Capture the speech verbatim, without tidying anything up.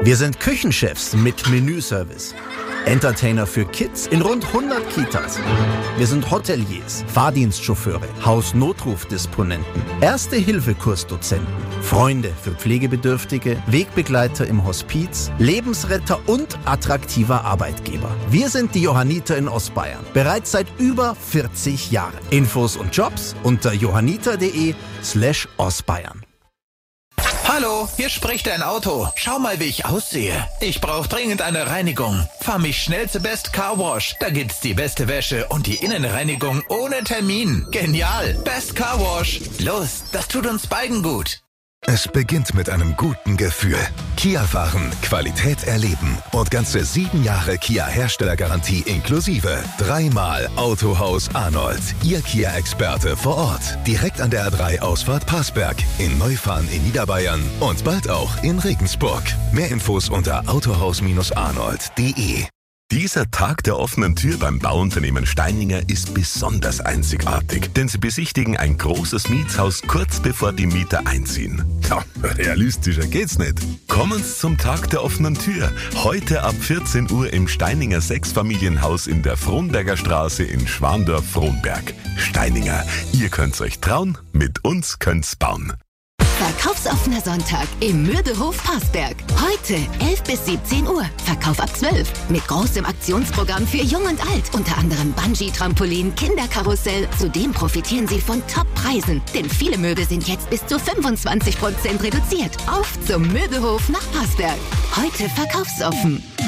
Wir sind Küchenchefs mit Menüservice. Entertainer für Kids in rund hundert Kitas. Wir sind Hoteliers, Fahrdienstchauffeure, Hausnotrufdisponenten, Erste-Hilfe-Kursdozenten, Freunde für Pflegebedürftige, Wegbegleiter im Hospiz, Lebensretter und attraktiver Arbeitgeber. Wir sind die Johanniter in Ostbayern, bereits seit über vierzig Jahren. Infos und Jobs unter johanniter.de slash Ostbayern. Hallo, hier spricht dein Auto. Schau mal, wie ich aussehe. Ich brauche dringend eine Reinigung. Fahr mich schnell zu Best Car Wash. Da gibt's die beste Wäsche und die Innenreinigung ohne Termin. Genial. Best Car Wash. Los, das tut uns beiden gut. Es beginnt mit einem guten Gefühl. Kia fahren, Qualität erleben und ganze sieben Jahre Kia-Herstellergarantie inklusive. Dreimal Autohaus Arnold. Ihr Kia-Experte vor Ort. Direkt an der A drei Ausfahrt Passberg. In Neufahren in Niederbayern und bald auch in Regensburg. Mehr Infos unter autohaus Arnold punkt de. Dieser Tag der offenen Tür beim Bauunternehmen Steininger ist besonders einzigartig, denn sie besichtigen ein großes Mietshaus kurz bevor die Mieter einziehen. Ja, realistischer geht's nicht. Kommen Sie zum Tag der offenen Tür. Heute ab vierzehn Uhr im Steininger Sechsfamilienhaus in der Frohnberger Straße in Schwandorf-Frohnberg. Steininger, ihr könnt's euch trauen, mit uns könnt's bauen. Verkaufsoffener Sonntag im Mürbehof Passberg. Heute elf bis siebzehn Uhr. Verkauf ab zwölf. Mit großem Aktionsprogramm für Jung und Alt. Unter anderem Bungee-Trampolin, Kinderkarussell. Zudem profitieren Sie von Top-Preisen. Denn viele Möbel sind jetzt bis zu fünfundzwanzig Prozent reduziert. Auf zum Mürbehof nach Passberg. Heute verkaufsoffen.